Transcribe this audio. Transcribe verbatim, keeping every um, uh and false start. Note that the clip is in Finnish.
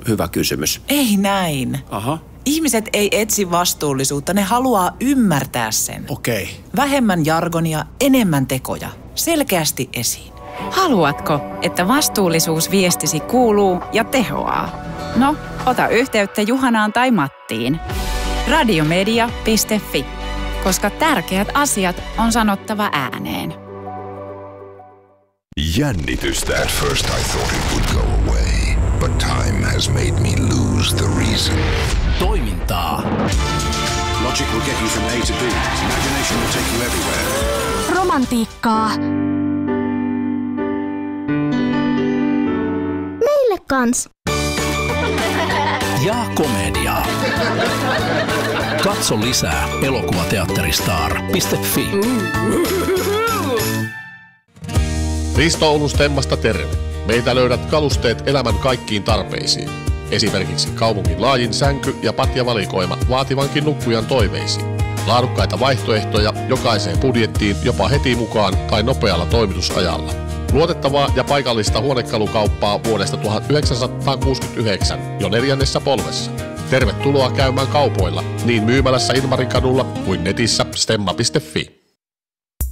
hyvä kysymys. Ei näin. Aha. Ihmiset ei etsi vastuullisuutta, ne haluaa ymmärtää sen. Okei. Okay. Vähemmän jargonia, enemmän tekoja. Selkeästi esiin. Haluatko, että vastuullisuusviestisi kuuluu ja tehoaa? No, ota yhteyttä Juhanaan tai Mattiin. radiomedia piste fi, koska tärkeät asiat on sanottava ääneen. Jännitystä. At first I thought it would go away, but time has made me lose the reason. Toimintaa. Logic will get you from A to B. Imagination will take you everywhere. Romantiikkaa. Meille kans. Ja komediaa. Katso lisää elokuvateatteristar piste fi. Risto Oulus Temmasta terve. Meitä löydät kalusteet elämän kaikkiin tarpeisiin. Esimerkiksi kaupungin laajin sänky- ja patjavalikoima vaativankin nukkujan toiveisiin. Laadukkaita vaihtoehtoja jokaiseen budjettiin jopa heti mukaan tai nopealla toimitusajalla. Luotettavaa ja paikallista huonekalukauppaa vuodesta tuhatyhdeksänsataakuusikymmentäyhdeksän jo neljännessä polvessa. Tervetuloa käymään kaupoilla niin myymälässä Ilmarin kadulla kuin netissä stemma piste fi.